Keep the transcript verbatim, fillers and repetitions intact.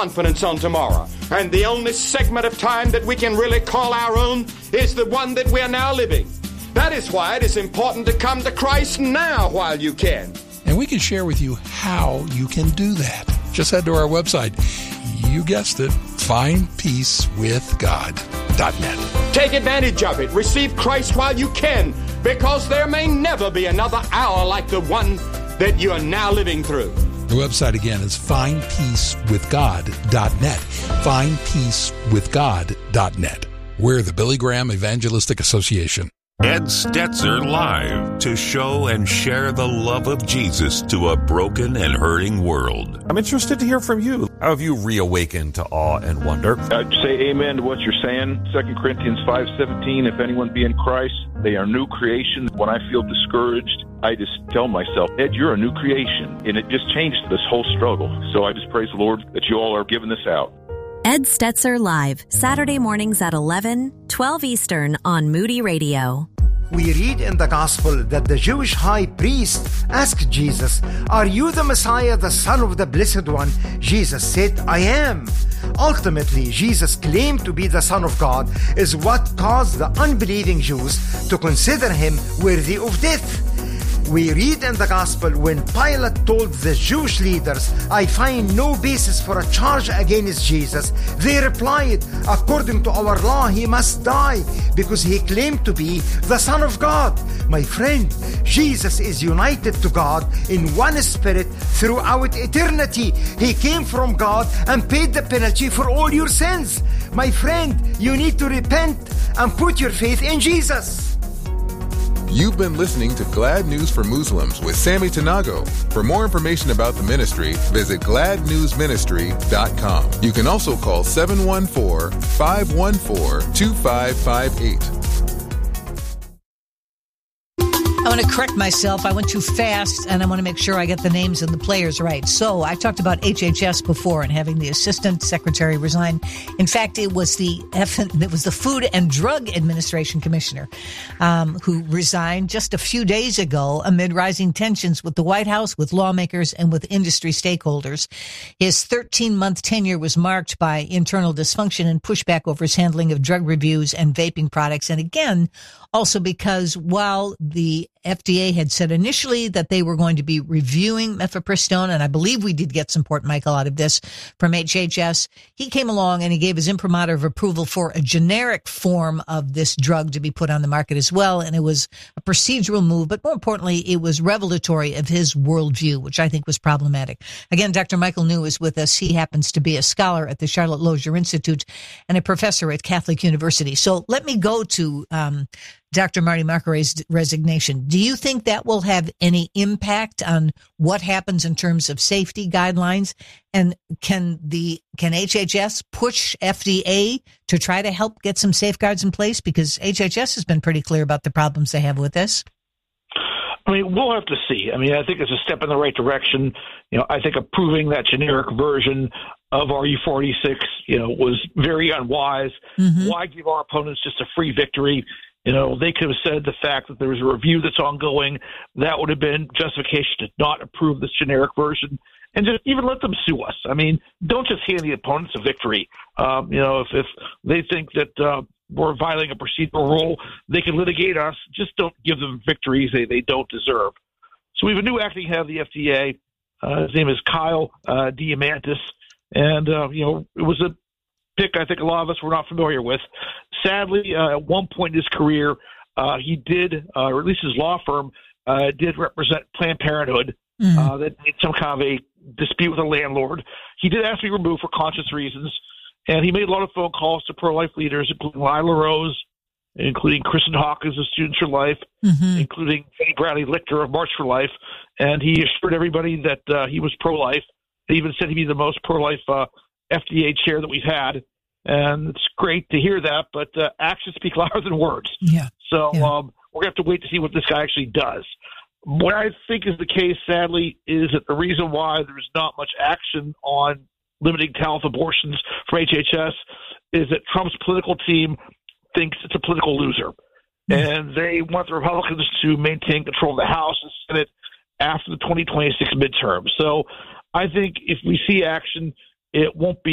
confidence on tomorrow. And the only segment of time that we can really call our own is the one that we are now living. That is why it is important to come to Christ now while you can. And we can share with you how you can do that. Just head to our website. You guessed it, find peace with god dot net. Take advantage of it. Receive Christ while you can, because there may never be another hour like the one that you are now living through. The website again is find peace with god dot net. find peace with god dot net. We're the Billy Graham Evangelistic Association. Ed Stetzer Live, to show and share the love of Jesus to a broken and hurting world. I'm interested to hear from you. How have you reawakened to awe and wonder? I'd say amen to what you're saying. Second Corinthians five seventeen, if anyone be in Christ, they are new creation. When I feel discouraged, I just tell myself, Ed, you're a new creation. And it just changed this whole struggle. So I just praise the Lord that you all are giving this out. Ed Stetzer Live, Saturday mornings at eleven, twelve Eastern on Moody Radio. We read in the Gospel that the Jewish high priest asked Jesus, "Are you the Messiah, the Son of the Blessed One?" Jesus said, "I am." Ultimately, Jesus' claim to be the Son of God is what caused the unbelieving Jews to consider him worthy of death. We read in the Gospel when Pilate told the Jewish leaders, "I find no basis for a charge against Jesus," they replied, "According to our law, he must die because he claimed to be the Son of God." My friend, Jesus is united to God in one spirit throughout eternity. He came from God and paid the penalty for all your sins. My friend, you need to repent and put your faith in Jesus. You've been listening to Glad News for Muslims with Sammy Tanago. For more information about the ministry, visit glad news ministry dot com. You can also call seven one four, five one four, two five five eight. I want to correct myself. I went too fast, and I want to make sure I get the names and the players right. So I talked about H H S before and having the assistant secretary resign. In fact, it was the F- it was the Food and Drug Administration commissioner um, who resigned just a few days ago amid rising tensions with the White House, with lawmakers, and with industry stakeholders. His thirteen-month tenure was marked by internal dysfunction and pushback over his handling of drug reviews and vaping products. And again, also because while the F D A had said initially that they were going to be reviewing mifepristone, and I believe we did get some Port Michael out of this from H H S. He came along and he gave his imprimatur of approval for a generic form of this drug to be put on the market as well, and it was a procedural move, but more importantly, it was revelatory of his worldview, which I think was problematic. Again, Doctor Michael New is with us. He happens to be a scholar at the Charlotte Lozier Institute and a professor at Catholic University. So let me go to um, Doctor Marty Makaray's resignation. Do you think that will have any impact on what happens in terms of safety guidelines? And can the can H H S push F D A to try to help get some safeguards in place? Because H H S has been pretty clear about the problems they have with this. I mean, we'll have to see. I mean, I think it's a step in the right direction. You know, I think approving that generic version of R U forty-six, you know, was very unwise. Mm-hmm. Why give our opponents just a free victory? You know, they could have said the fact that there was a review that's ongoing, that would have been justification to not approve this generic version, and just even let them sue us. I mean, don't just hand the opponents a victory. Um, you know, if, if they think that uh, we're violating a procedural rule, they can litigate us. Just don't give them victories they, they don't deserve. So we have a new acting head of the F D A. Uh, his name is Kyle uh, Diamantis, and, uh, you know, it was a pick I think a lot of us were not familiar with. Sadly, uh, at one point in his career, uh, he did, uh, or at least his law firm, uh, did represent Planned Parenthood mm-hmm. uh, that had some kind of a dispute with a landlord. He did ask to be removed for conscious reasons, and he made a lot of phone calls to pro-life leaders, including Lila Rose, including Kristen Hawkins of Students for Life, mm-hmm. including Fanny Bradley Lichter of March for Life, and he assured everybody that uh, he was pro-life. He even said he'd be the most pro-life uh, F D A chair that we've had, and it's great to hear that, but uh, actions speak louder than words. Yeah. So yeah. Um, we're going to have to wait to see what this guy actually does. What I think is the case, sadly, is that the reason why there's not much action on limiting telehealth abortions from H H S is that Trump's political team thinks it's a political loser. Mm-hmm. And they want the Republicans to maintain control of the House and Senate after the twenty twenty-six midterm. So I think if we see action, it won't be